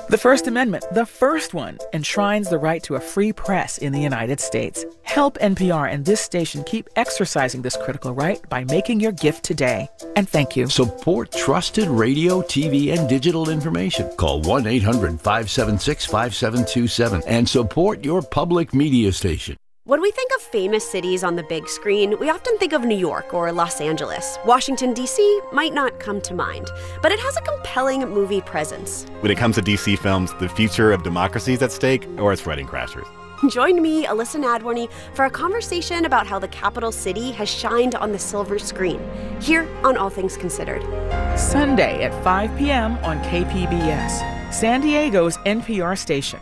The First Amendment, the first one, enshrines the right to a free press in the United States. Help NPR and this station keep exercising this critical right by making your gift today. And thank you. Support trusted radio, TV, and digital information. Call 1-800-576-5727 and support your public media station. When we think of famous cities on the big screen, we often think of New York or Los Angeles. Washington, D.C. might not come to mind, but it has a compelling movie presence. When it comes to D.C. films, the future of democracy is at stake, or it's Wedding Crashers. Join me, Alyssa Nadworny, for a conversation about how the capital city has shined on the silver screen, here on All Things Considered. Sunday at 5 p.m. on KPBS, San Diego's NPR station.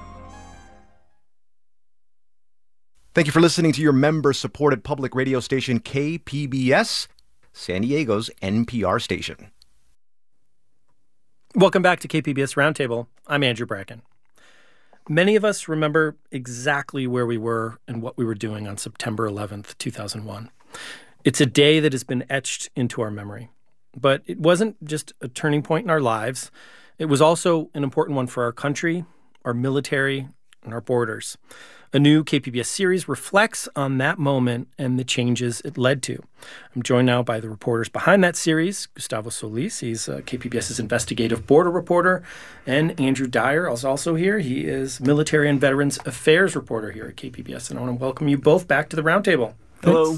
Thank you for listening to your member-supported public radio station, KPBS, San Diego's NPR station. Welcome back to KPBS Roundtable. I'm Andrew Bracken. Many of us remember exactly where we were and what we were doing on September 11th, 2001. It's a day that has been etched into our memory. But it wasn't just a turning point in our lives. It was also an important one for our country, our military, and our borders. A new KPBS series reflects on that moment and the changes it led to. I'm joined now by the reporters behind that series, Gustavo Solis. He's KPBS's investigative border reporter. And Andrew Dyer is also here. He is military and veterans affairs reporter here at KPBS. And I want to welcome you both back to the roundtable. Hello.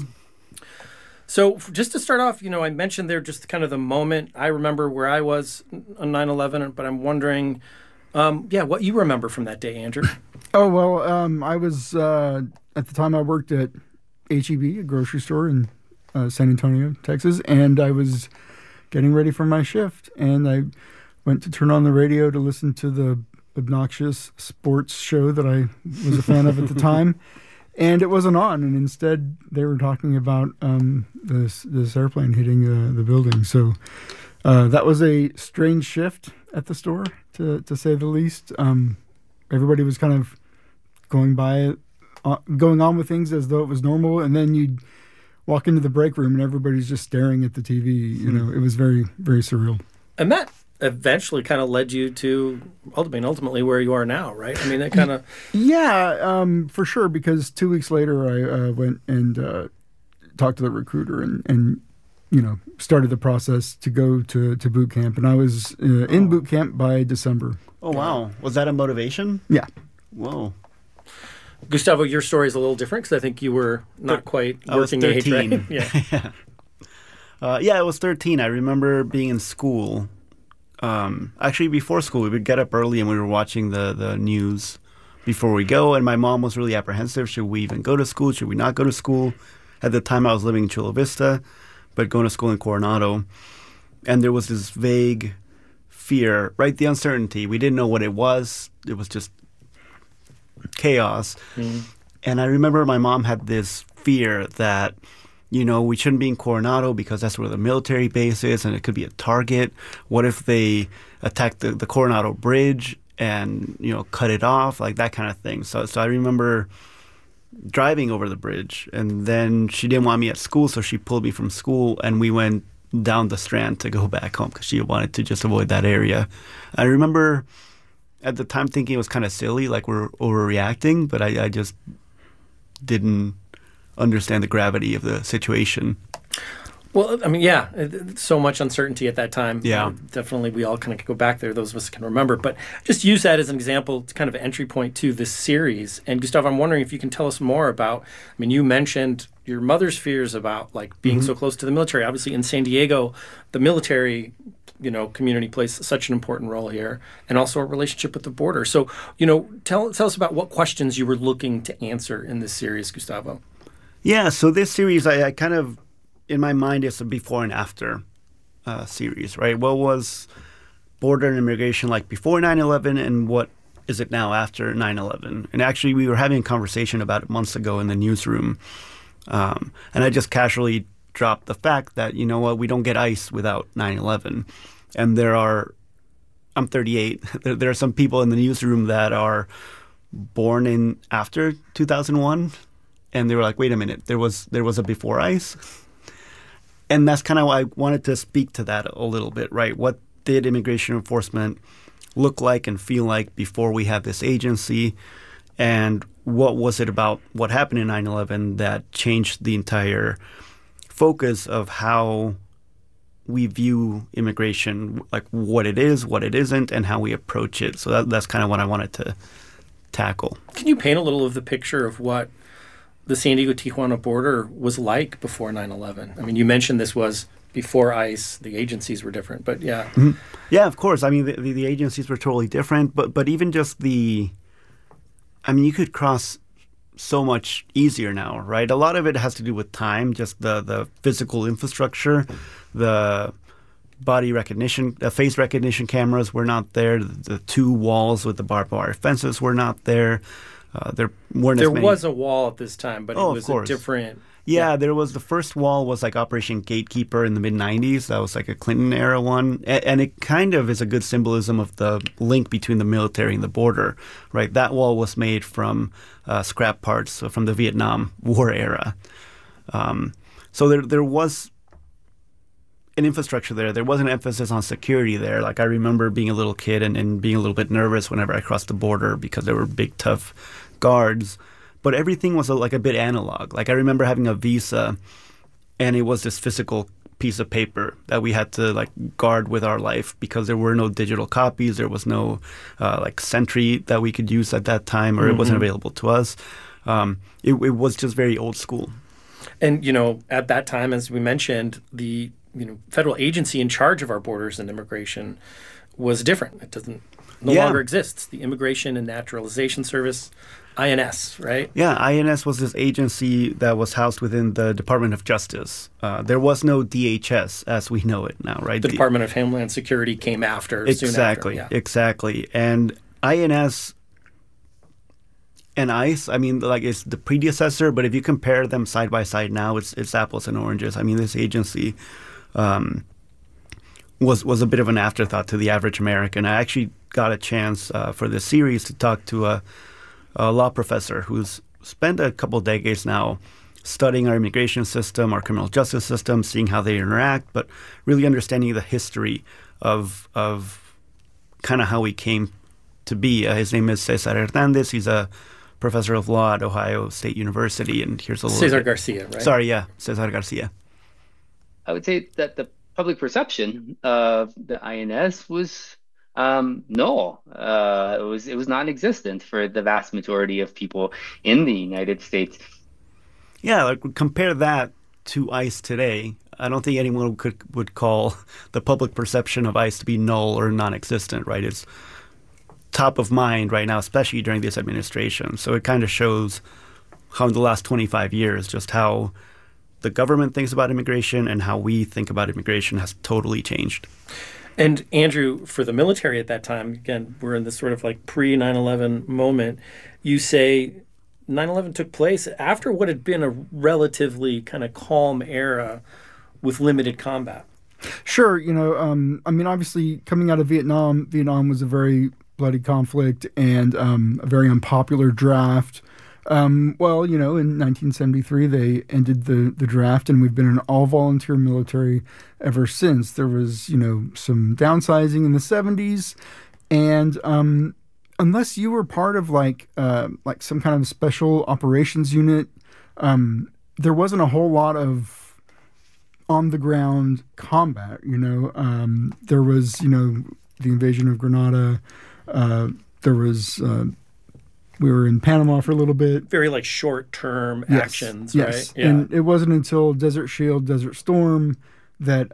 So just to start off, I mentioned there just kind of the moment. I remember where I was on 9/11, but I'm wondering, what you remember from that day, Andrew. Oh, well, I was, at the time I worked at H-E-B, a grocery store in San Antonio, Texas, and I was getting ready for my shift, and I went to turn on the radio to listen to the obnoxious sports show that I was a fan of at the time, and it wasn't on, and instead they were talking about this airplane hitting the building. So that was a strange shift at the store, to say the least. Everybody was kind of going on with things as though it was normal, and then you'd walk into the break room and everybody's just staring at the TV. It was very, very surreal. And that eventually kind of led you to ultimately where you are now, right? I mean, that kind of... Yeah, for sure, because 2 weeks later I went and talked to the recruiter and started the process to go to boot camp. And I was in boot camp by December. Oh, wow. Was that a motivation? Yeah. Whoa. Gustavo, your story is a little different because I think you were not quite working age, right? Yeah. I was 13. I remember being in school. Actually, before school, we would get up early and we were watching the news before we go. And my mom was really apprehensive. Should we even go to school? Should we not go to school? At the time, I was living in Chula Vista, but going to school in Coronado. And there was this vague fear, right? The uncertainty. We didn't know what it was. It was just chaos. Mm. And I remember my mom had this fear that, we shouldn't be in Coronado because that's where the military base is and it could be a target. What if they attack the Coronado Bridge and, cut it off, like that kind of thing. So I remember driving over the bridge, and then she didn't want me at school, so she pulled me from school and we went down the Strand to go back home because she wanted to just avoid that area. I remember at the time thinking it was kind of silly, like we're overreacting, but I just didn't understand the gravity of the situation. Well, I mean, so much uncertainty at that time. Yeah. Definitely, we all kind of go back there. Those of us can remember. But just use that as an example, kind of an entry point to this series. And Gustavo, I'm wondering if you can tell us more about, you mentioned your mother's fears about, being so close to the military. Obviously, in San Diego, the military, community plays such an important role here, and also a relationship with the border. So, tell us about what questions you were looking to answer in this series, Gustavo. Yeah, so this series, I kind of, in my mind, it's a before and after series, right? What was border and immigration like before 9/11, and what is it now after 9/11? And actually, we were having a conversation about it months ago in the newsroom, and I just casually dropped the fact that, we don't get ICE without 9/11. And I'm 38, there are some people in the newsroom that are born in after 2001, and they were like, wait a minute, there was a before ICE? And that's kind of why I wanted to speak to that a little bit, right? What did immigration enforcement look like and feel like before we had this agency? And what was it about what happened in 9/11 that changed the entire focus of how we view immigration, like what it is, what it isn't, and how we approach it? So that's kind of what I wanted to tackle. Can you paint a little of the picture of what the San Diego-Tijuana border was like before 9/11? I mean, you mentioned this was before ICE, the agencies were different, but yeah. Mm-hmm. Yeah, of course. I mean, the agencies were totally different, but even just you could cross so much easier now, right? A lot of it has to do with time, just the physical infrastructure, the body recognition, the face recognition cameras were not there. The two walls with the barbed wire fences were not there. There weren't as many. There was a wall at this time, but it was a different... Yeah, there was the first wall was like Operation Gatekeeper in the mid-'90s. That was like a Clinton-era one. And it kind of is a good symbolism of the link between the military and the border, right? That wall was made from scrap parts from the Vietnam War era. So there was an infrastructure there. There was an emphasis on security there. Like I remember being a little kid and being a little bit nervous whenever I crossed the border because there were big, tough guards. But everything was like a bit analog. Like I remember having a visa, and it was this physical piece of paper that we had to like guard with our life because there were no digital copies. There was no like Sentry that we could use at that time, or it wasn't available to us. It was just very old school. And at that time, as we mentioned, the federal agency in charge of our borders and immigration was different. It no longer exists. The Immigration and Naturalization Service. INS, right? Yeah, INS was this agency that was housed within the Department of Justice. There was no DHS as we know it now, right? The Department of Homeland Security came after, exactly, soon after. Yeah. Exactly. And INS and ICE, I mean, like it's the predecessor, but if you compare them side by side now, it's apples and oranges. I mean, this agency was a bit of an afterthought to the average American. I actually got a chance for this series to talk to a law professor who's spent a couple decades now studying our immigration system, our criminal justice system, seeing how they interact, but really understanding the history of kind of how we came to be. His name is Cesar Hernandez. He's a professor of law at Ohio State University, and here's a little Cesar Garcia, right? Sorry, yeah, Cesar Garcia. I would say that the public perception of the INS was no, it was non-existent for the vast majority of people in the United States. Yeah, like compare that to ICE today. I don't think anyone would call the public perception of ICE to be null or non-existent, right? It's top of mind right now, especially during this administration. So it kind of shows how in the last 25 years, just how the government thinks about immigration and how we think about immigration has totally changed. And Andrew, for the military at that time, again, we're in this sort of like pre-9/11 moment. You say 9/11 took place after what had been a relatively kind of calm era with limited combat. Sure. I mean, obviously coming out of Vietnam was a very bloody conflict and a very unpopular draft. In 1973, they ended the draft, and we've been an all-volunteer military ever since. There was, some downsizing in the 70s, and unless you were part of like some kind of special operations unit, there wasn't a whole lot of on-the-ground combat. There was, the invasion of Grenada. There was. We were in Panama for a little bit. Very like short-term actions, yes. Right? Yeah. And it wasn't until Desert Shield, Desert Storm that,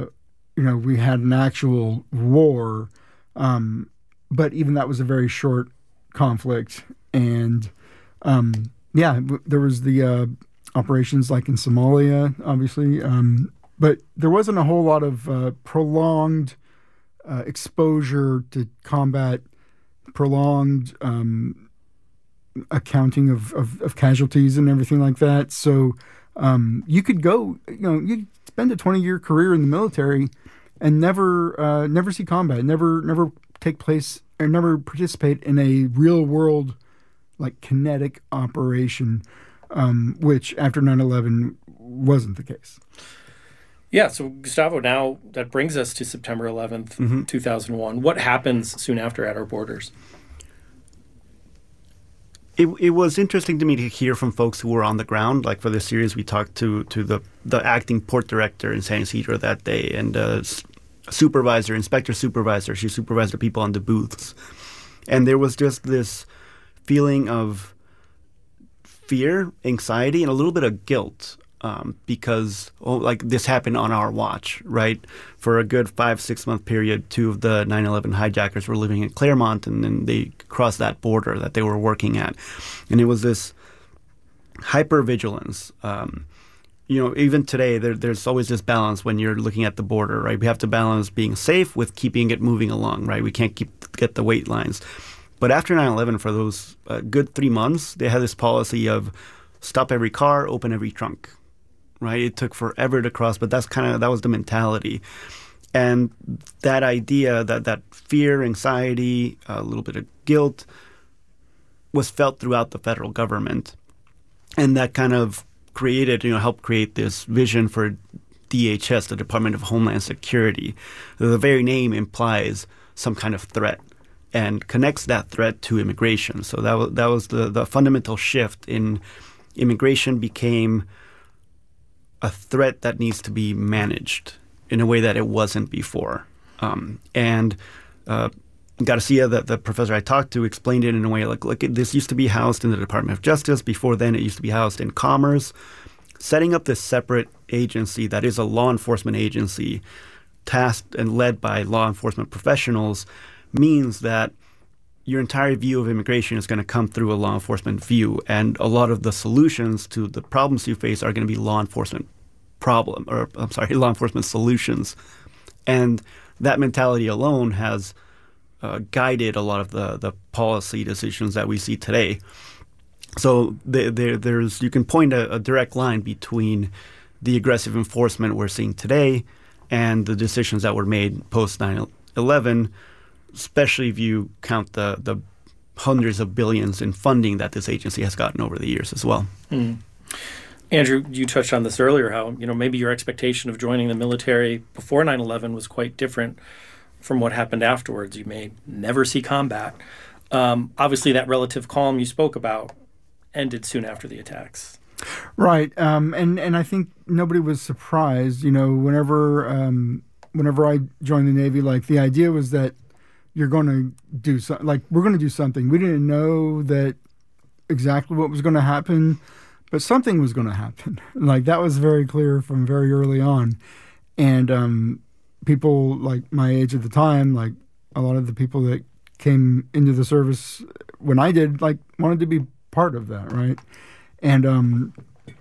we had an actual war. But even that was a very short conflict. And, there was the operations like in Somalia, obviously. But there wasn't a whole lot of prolonged exposure to combat, prolonged accounting of casualties and everything like that. So you could go, you'd spend a 20-year career in the military and never see combat, never take place or never participate in a real world like kinetic operation, which after 9/11 wasn't the case. Yeah, so Gustavo, now that brings us to September 11th, 2001. What happens soon after at our borders? It was interesting to me to hear from folks who were on the ground. Like for this series, we talked to the acting port director in San Ysidro that day, and inspector supervisor. She supervised the people on the booths. And there was just this feeling of fear, anxiety, and a little bit of guilt. Because this happened on our watch, right? For a good 5-6 month period, 2 of the 9/11 hijackers were living in Claremont, and then they crossed that border that they were working at. And it was this hypervigilance. Even today, there's always this balance when you're looking at the border, right? We have to balance being safe with keeping it moving along, right? We can't get the wait lines. But after 9/11, for those good 3 months, they had this policy of stop every car, open every trunk. Right, it took forever to cross, but that was the mentality, and that idea, that fear, anxiety, a little bit of guilt, was felt throughout the federal government, and that kind of helped create this vision for DHS, the Department of Homeland Security. The very name implies some kind of threat, and connects that threat to immigration. So that was the fundamental shift in immigration became a threat that needs to be managed in a way that it wasn't before. Garcia, the professor I talked to, explained it in a way like, look, this used to be housed in the Department of Justice. Before then, it used to be housed in Commerce. Setting up this separate agency that is a law enforcement agency tasked and led by law enforcement professionals means that your entire view of immigration is going to come through a law enforcement view, and a lot of the solutions to the problems you face are going to be law enforcement solutions. And that mentality alone has guided a lot of the policy decisions that we see today. So you can point a direct line between the aggressive enforcement we're seeing today and the decisions that were made post 9/11, especially if you count the hundreds of billions in funding that this agency has gotten over the years as well. Andrew, you touched on this earlier, how maybe your expectation of joining the military before 9/11 was quite different from what happened afterwards. You may never see combat. Obviously, that relative calm you spoke about ended soon after the attacks. Right, and I think nobody was surprised. Whenever I joined the Navy, the idea was that you're going to do something. We're going to do something. We didn't know that exactly what was going to happen, but something was going to happen. That was very clear from very early on. And people my age at the time, a lot of the people that came into the service when I did, wanted to be part of that, right? And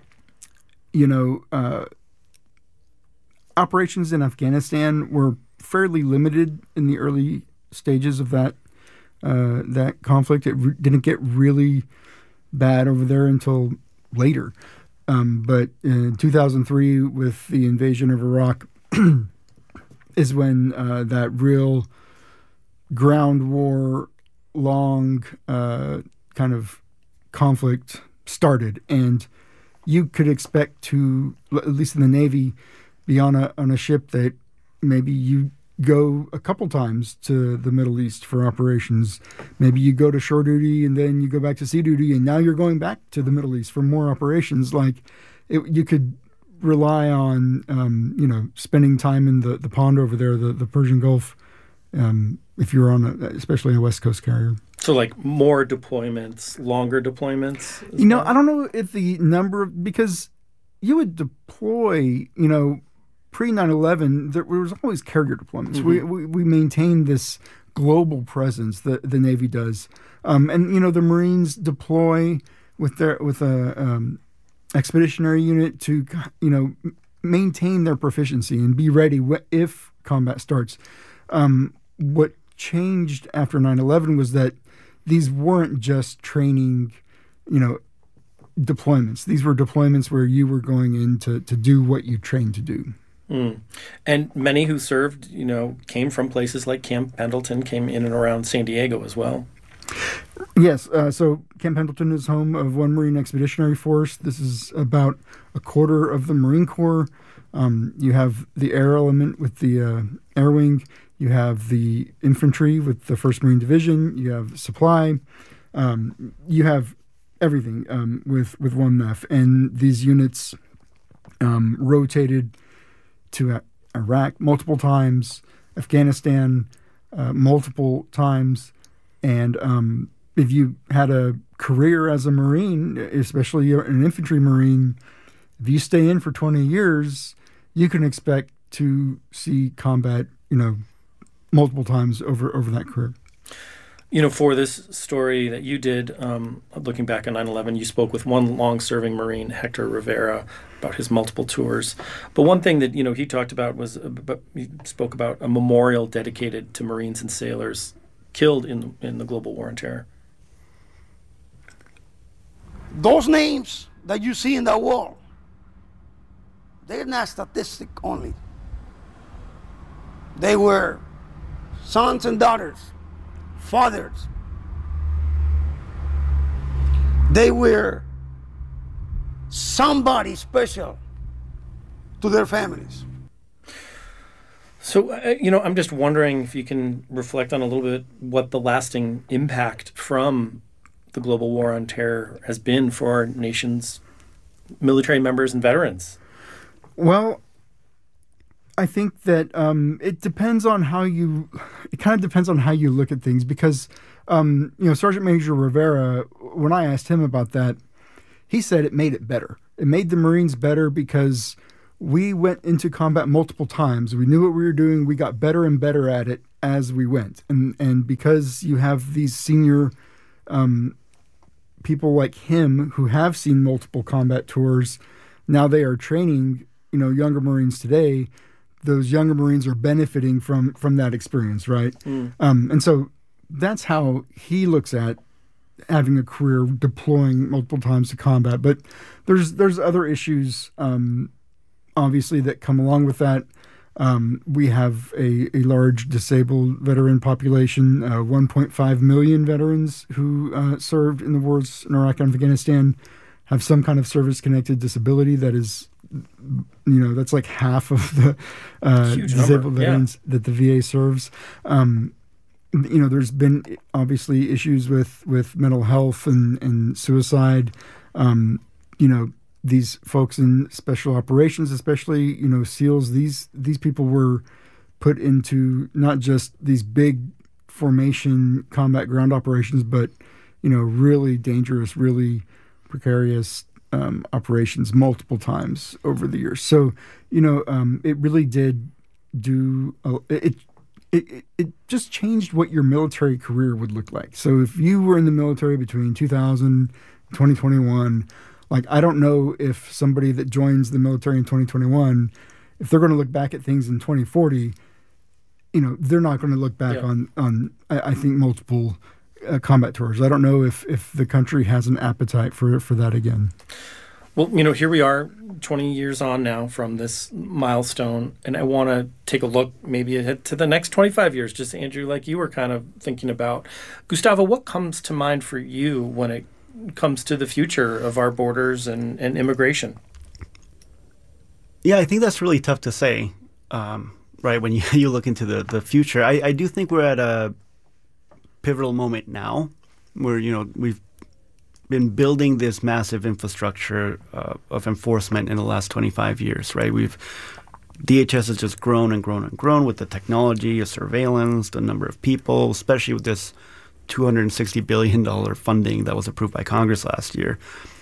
operations in Afghanistan were fairly limited in the early stages of that conflict. It didn't get really bad over there until later. But in 2003, with the invasion of Iraq, is when that real ground war, long kind of conflict started. And you could expect to, at least in the Navy, be on a ship that maybe you go a couple times to the Middle East for operations. Maybe you go to shore duty and then you go back to sea duty, and now you're going back to the Middle East for more operations. You could rely on, spending time in the pond over there, the Persian Gulf, if you're on especially a West Coast carrier. So more deployments, longer deployments? I don't know if the number because you would deploy, pre 9/11, there was always carrier deployments. Mm-hmm. We maintained this global presence that the Navy does, and the Marines deploy with a expeditionary unit to maintain their proficiency and be ready if combat starts. What changed after 9/11 was that these weren't just training, deployments. These were deployments where you were going in to do what you trained to do. And many who served, came from places like Camp Pendleton, came in and around San Diego as well. Yes. So Camp Pendleton is home of 1 Marine Expeditionary Force. This is about a quarter of the Marine Corps. You have the air element with the air wing. You have the infantry with the 1st Marine Division. You have supply. You have everything with 1MEF. And these units rotated to Iraq multiple times, Afghanistan multiple times. And if you had a career as a Marine, especially an infantry Marine, if you stay in for 20 years, you can expect to see combat, multiple times over that career. For this story that you did, looking back on 9/11, you spoke with one long-serving Marine, Hector Rivera, about his multiple tours. But one thing that, he talked about was, he spoke about a memorial dedicated to Marines and sailors killed in the global war on terror. Those names that you see in the wall, they're not statistic only. They were sons and daughters, fathers. They were somebody special to their families. So, I'm just wondering if you can reflect on a little bit what the lasting impact from the global war on terror has been for our nation's military members and veterans. Well, I think that it depends on it kind of depends on how you look at things, because, Sergeant Major Rivera, when I asked him about that, he said it made it better. It made the Marines better because we went into combat multiple times. We knew what we were doing. We got better and better at it as we went. And because you have these senior people like him who have seen multiple combat tours, now they are training, younger Marines today. Those younger Marines are benefiting from that experience, right? And so that's how he looks at having a career deploying multiple times to combat. But there's other issues, obviously, that come along with that. We have a large disabled veteran population, 1.5 million veterans who served in the wars in Iraq and Afghanistan have some kind of service-connected disability that is, that's like half of the disabled veterans that the VA serves. There's been obviously issues with mental health and suicide. These folks in special operations, especially, SEALs, these people were put into not just these big formation combat ground operations, but, really dangerous, really precarious operations multiple times over the years. So, it really did do it just changed what your military career would look like. So if you were in the military between 2000 and 2021, I don't know if somebody that joins the military in 2021, if they're going to look back at things in 2040, they're not going to look back on I think, multiple combat tours. I don't know if the country has an appetite for that again. Well, here we are 20 years on now from this milestone, and I want to take a look maybe ahead to the next 25 years, just Andrew, like you were kind of thinking about. Gustavo, what comes to mind for you when it comes to the future of our borders and immigration? Yeah, I think that's really tough to say, right, when you look into the future. I do think we're at a pivotal moment now where, we've been building this massive infrastructure of enforcement in the last 25 years, right? DHS has just grown and grown and grown with the technology, the surveillance, the number of people, especially with this $260 billion funding that was approved by Congress last year.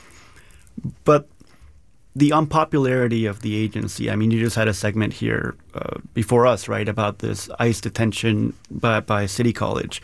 But the unpopularity of the agency, you just had a segment here before us, right, about this ICE detention by City College.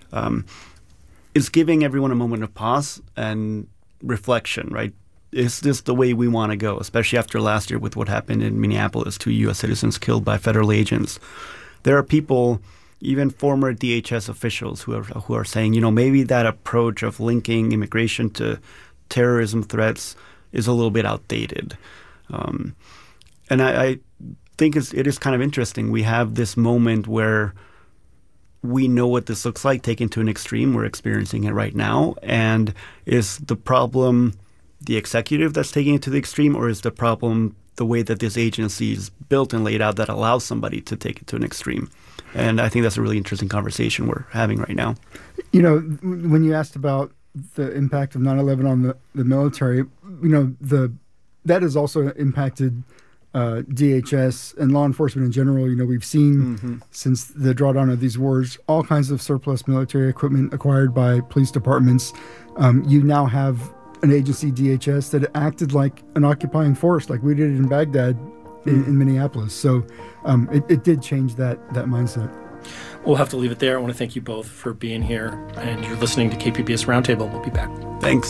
Is giving everyone a moment of pause and reflection, right? Is this the way we want to go, especially after last year with what happened in Minneapolis, 2 U.S. citizens killed by federal agents? There are people, even former DHS officials, who are saying, maybe that approach of linking immigration to terrorism threats is a little bit outdated. And I think it is kind of interesting. We have this moment where we know what this looks like taken to an extreme. We're experiencing it right now. And is the problem the executive that's taking it to the extreme, or is the problem the way that this agency is built and laid out that allows somebody to take it to an extreme. And I think that's a really interesting conversation we're having right now. You know, when you asked about the impact of 9/11 on the military, you know, that has also impacted DHS and law enforcement in general. You know, we've seen since the drawdown of these wars, all kinds of surplus military equipment acquired by police departments. You now have an agency, DHS, that acted like an occupying force, like we did in Baghdad in Minneapolis. So it did change that mindset. We'll have to leave it there. I want to thank you both for being here. And you're listening to KPBS Roundtable. We'll be back. Thanks.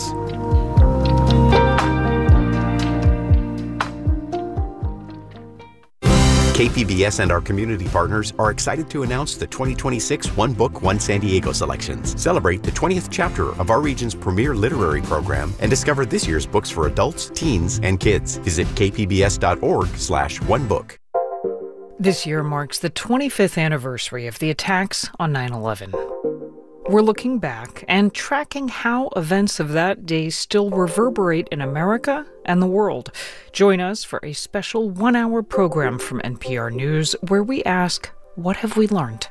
KPBS and our community partners are excited to announce the 2026 One Book, One San Diego selections. Celebrate the 20th chapter of our region's premier literary program and discover this year's books for adults, teens, and kids. Visit kpbs.org/onebook. This year marks the 25th anniversary of the attacks on 9/11. We're looking back and tracking how events of that day still reverberate in America and the world. Join us for a special one-hour program from NPR News where we ask, what have we learned?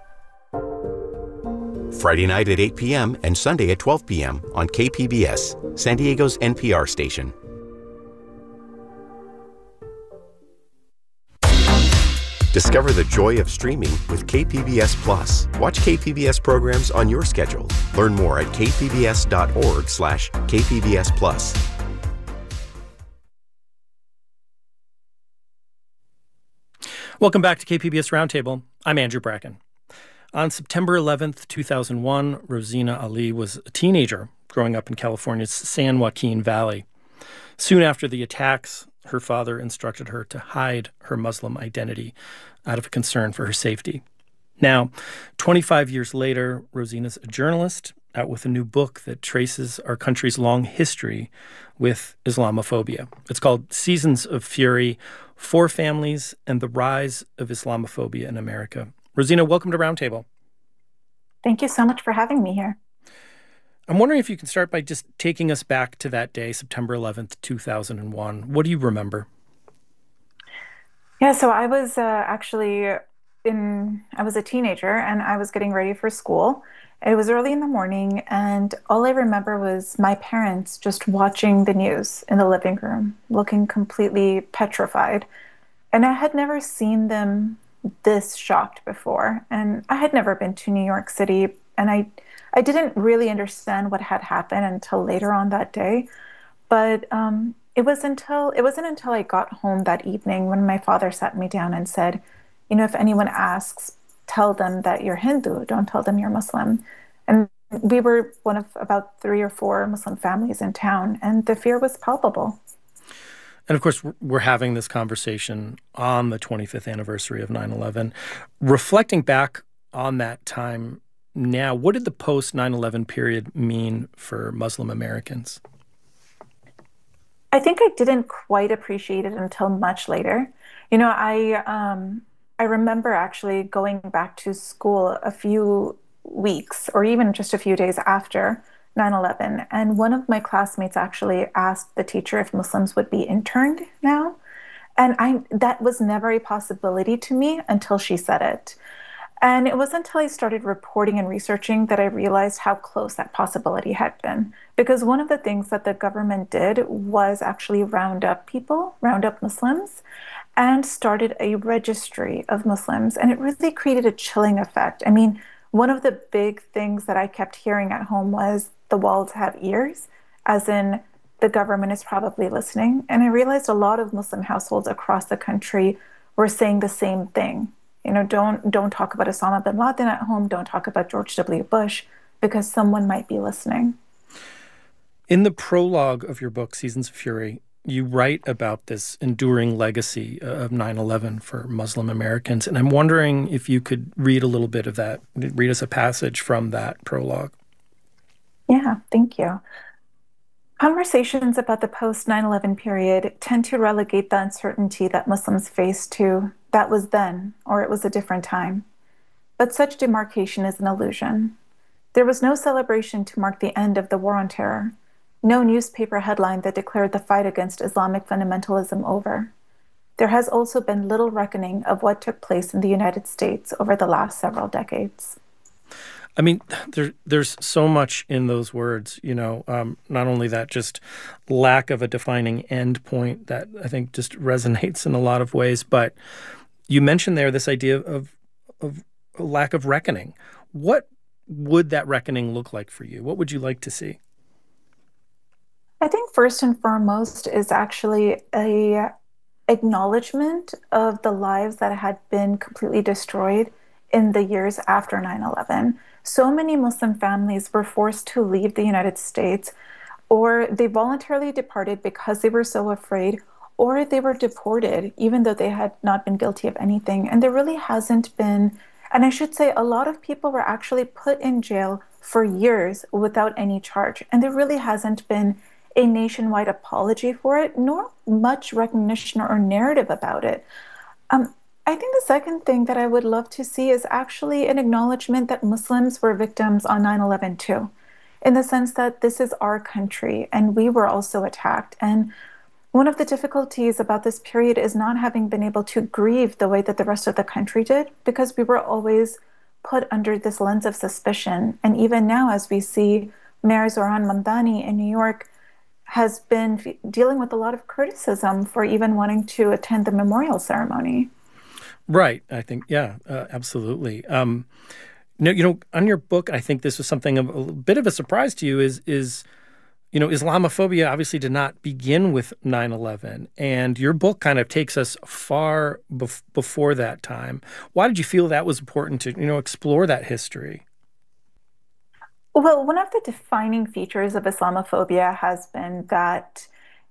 Friday night at 8 p.m. and Sunday at 12 p.m. on KPBS, San Diego's NPR station. Discover the joy of streaming with KPBS Plus. Watch KPBS programs on your schedule. Learn more at kpbs.org/KPBS Plus. Welcome back to KPBS Roundtable. I'm Andrew Bracken. On September 11th, 2001, Rosina Ali was a teenager growing up in California's San Joaquin Valley. Soon after the attacks, her father instructed her to hide her Muslim identity out of concern for her safety. Now, 25 years later, Rosina's a journalist out with a new book that traces our country's long history with Islamophobia. It's called Seasons of Fury: Four Families and the Rise of Islamophobia in America. Rosina, welcome to Roundtable. Thank you so much for having me here. I'm wondering if you can start by just taking us back to that day, September 11th, 2001. What do you remember? Yeah, so I was I was a teenager and I was getting ready for school. It was early in the morning and all I remember was my parents just watching the news in the living room, looking completely petrified. And I had never seen them this shocked before. And I had never been to New York City, and I didn't really understand what had happened until later on that day. But it wasn't until I got home that evening when my father sat me down and said, you know, if anyone asks, tell them that you're Hindu, don't tell them you're Muslim. And we were one of about 3 or 4 Muslim families in town, and the fear was palpable. And of course, we're having this conversation on the 25th anniversary of 9/11. Reflecting back on that time now, what did the post-9/11 period mean for Muslim Americans? I think I didn't quite appreciate it until much later. You know, I remember actually going back to school a few weeks or even just a few days after 9/11, and one of my classmates actually asked the teacher if Muslims would be interned now. And that was never a possibility to me until she said it. And it wasn't until I started reporting and researching that I realized how close that possibility had been. Because one of the things that the government did was actually round up Muslims, and started a registry of Muslims. And it really created a chilling effect. I mean, one of the big things that I kept hearing at home was the walls have ears, as in the government is probably listening. And I realized a lot of Muslim households across the country were saying the same thing. You know, don't talk about Osama bin Laden at home. Don't talk about George W. Bush, because someone might be listening. In the prologue of your book, Seasons of Fury, you write about this enduring legacy of 9/11 for Muslim Americans. And I'm wondering if you could read a little bit of that, read us a passage from that prologue. Yeah, thank you. Conversations about the post-9/11 period tend to relegate the uncertainty that Muslims face to that was then, or it was a different time. But such demarcation is an illusion. There was no celebration to mark the end of the war on terror, no newspaper headline that declared the fight against Islamic fundamentalism over. there has also been little reckoning of what took place in the United States over the last several decades. I mean, there's so much in those words, not only that, just lack of a defining end point that I think just resonates in a lot of ways, but you mentioned there this idea of a lack of reckoning. What would that reckoning look like for you? What would you like to see? I think first and foremost is actually a acknowledgement of the lives that had been completely destroyed in the years after 9/11. So many Muslim families were forced to leave the United States, or they voluntarily departed because they were so afraid, or they were deported even though they had not been guilty of anything. And there really hasn't been, and I should say, a lot of people were actually put in jail for years without any charge. And there really hasn't been a nationwide apology for it, nor much recognition or narrative about it. I think the second thing that I would love to see is actually an acknowledgement that Muslims were victims on 9/11 too, in the sense that this is our country and we were also attacked. And one of the difficulties about this period is not having been able to grieve the way that the rest of the country did, because we were always put under this lens of suspicion. And even now, as we see, Mayor Zohran Mamdani in New York has been dealing with a lot of criticism for even wanting to attend the memorial ceremony. Right. I think, yeah, absolutely. On your book, I think this was something of a bit of a surprise to you is Islamophobia obviously did not begin with 9/11, and your book kind of takes us far before that time. Why did you feel that was important to, explore that history? Well, one of the defining features of Islamophobia has been that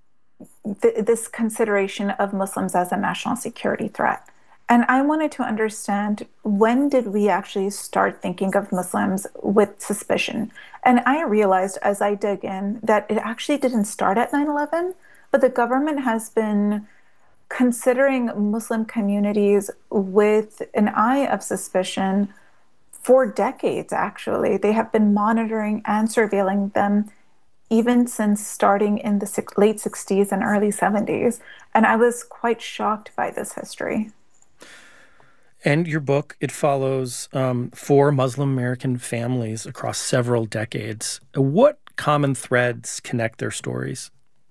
this consideration of Muslims as a national security threat. And I wanted to understand, when did we actually start thinking of Muslims with suspicion? And I realized as I dug in that it actually didn't start at 9/11, but the government has been considering Muslim communities with an eye of suspicion for decades, actually. They have been monitoring and surveilling them even since starting in the late 60s and early 70s. And I was quite shocked by this history. And your book, it follows 4 Muslim American families across several decades. What common threads connect their stories?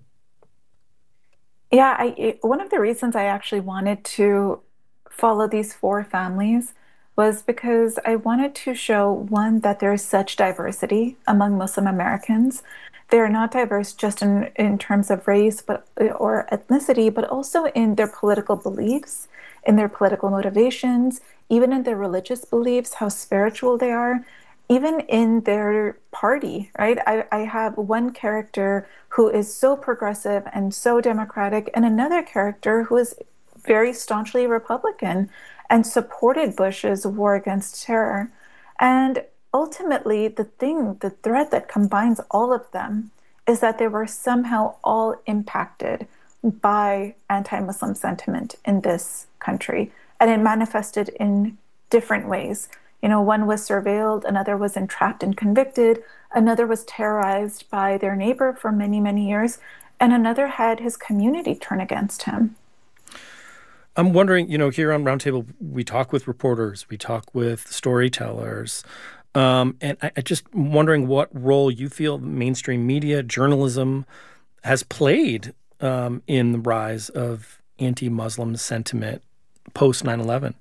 Yeah, one of the reasons I actually wanted to follow these 4 families was because I wanted to show, one, that there is such diversity among Muslim Americans. They're not diverse just in terms of race or ethnicity, but also in their political beliefs, in their political motivations, even in their religious beliefs, how spiritual they are, even in their party, right? I have one character who is so progressive and so democratic, and another character who is very staunchly Republican and supported Bush's war against terror. And ultimately, the thread that combines all of them is that they were somehow all impacted by anti-Muslim sentiment in this country. And it manifested in different ways. One was surveilled, another was entrapped and convicted, another was terrorized by their neighbor for many, many years, and another had his community turn against him. I'm wondering, here on Roundtable, we talk with reporters, we talk with storytellers, and I just wondering what role you feel mainstream media, journalism has played in the rise of anti-Muslim sentiment post 9/11.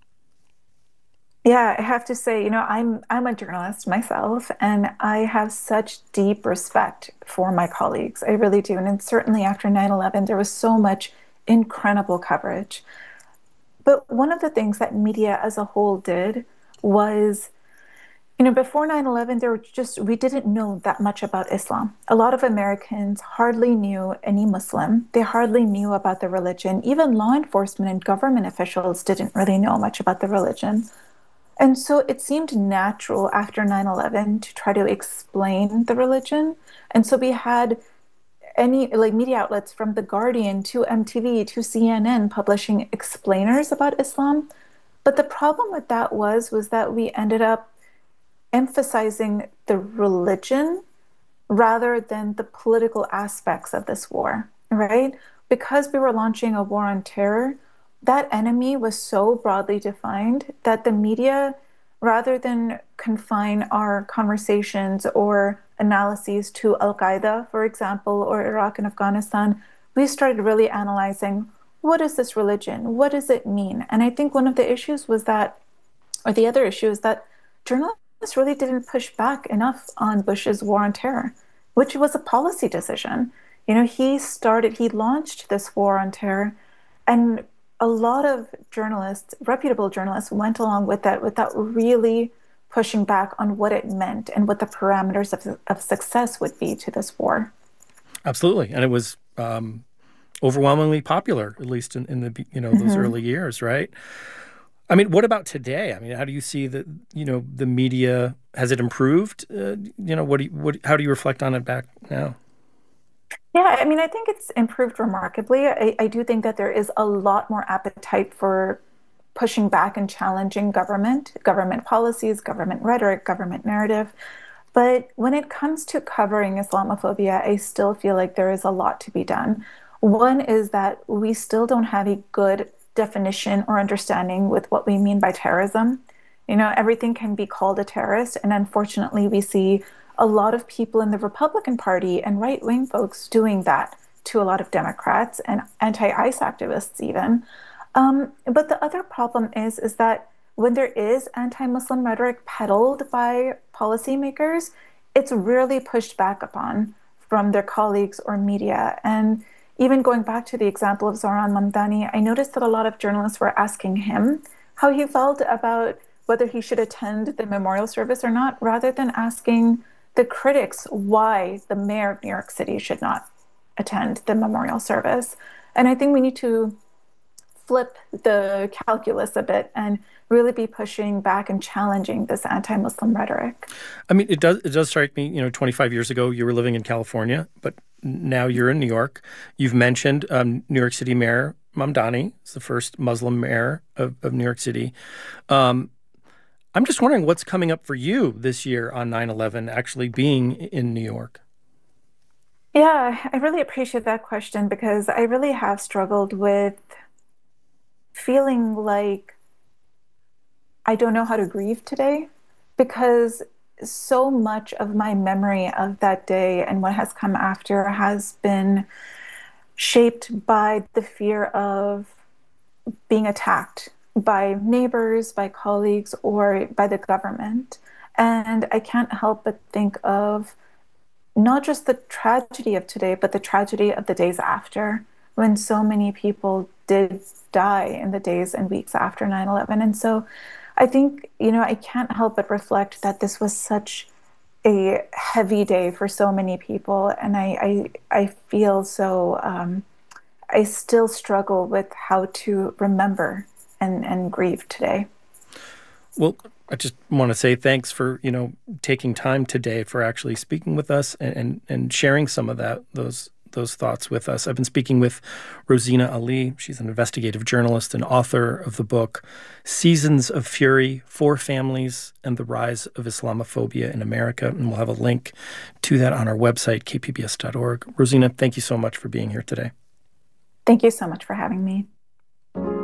Yeah, I have to say, I'm a journalist myself, and I have such deep respect for my colleagues. I really do. And certainly after 9/11, there was so much incredible coverage. But one of the things that media as a whole did was, before 9/11, we didn't know that much about Islam. A lot of Americans hardly knew any Muslim. They hardly knew about the religion. Even law enforcement and government officials didn't really know much about the religion. And so it seemed natural after 9/11 to try to explain the religion. And so we had media outlets from The Guardian to MTV to CNN publishing explainers about Islam. But the problem with that was that we ended up emphasizing the religion rather than the political aspects of this war, right? Because we were launching a war on terror, that enemy was so broadly defined that the media, rather than confine our conversations or analyses to Al-Qaeda, for example, or Iraq and Afghanistan, we started really analyzing, what is this religion? What does it mean? And I think one of the issues was that, or the other issue is that journalists really didn't push back enough on Bush's war on terror, which was a policy decision. He launched this war on terror, and a lot of journalists, reputable journalists, went along with that without really pushing back on what it meant and what the parameters of success would be to this war. Absolutely. And it was overwhelmingly popular, at least in the those early years, right? I mean, what about today? I mean, how do you see the media? Has it improved? How do you reflect on it back now? Yeah, I mean, I think it's improved remarkably. I do think that there is a lot more appetite for pushing back and challenging government policies, government rhetoric, government narrative. But when it comes to covering Islamophobia, I still feel like there is a lot to be done. One is that we still don't have a good definition or understanding with what we mean by terrorism. Everything can be called a terrorist, and unfortunately we see a lot of people in the Republican Party and right-wing folks doing that to a lot of Democrats and anti-ICE activists even. But the other problem is that when there is anti-Muslim rhetoric peddled by policymakers, it's rarely pushed back upon from their colleagues or media. And even going back to the example of Zohran Mamdani, I noticed that a lot of journalists were asking him how he felt about whether he should attend the memorial service or not, rather than asking the critics why the mayor of New York City should not attend the memorial service. And I think we need to flip the calculus a bit and really be pushing back and challenging this anti-Muslim rhetoric. I mean, it does strike me, 25 years ago you were living in California, but now you're in New York. You've mentioned New York City Mayor Mamdani is the first Muslim mayor of New York City. I'm just wondering what's coming up for you this year on 9/11, actually being in New York. Yeah, I really appreciate that question because I really have struggled with feeling like I don't know how to grieve today, because so much of my memory of that day and what has come after has been shaped by the fear of being attacked by neighbors, by colleagues, or by the government. And I can't help but think of not just the tragedy of today, but the tragedy of the days after, when so many people did die in the days and weeks after 9/11. And so I think, I can't help but reflect that this was such a heavy day for so many people. And I feel so, I still struggle with how to remember and grieve today. Well, I just want to say thanks for, taking time today for actually speaking with us and sharing some of those thoughts with us. I've been speaking with Rosina Ali. She's an investigative journalist and author of the book Seasons of Fury: Four Families and the Rise of Islamophobia in America. And we'll have a link to that on our website, kpbs.org. Rosina, thank you so much for being here today. Thank you so much for having me.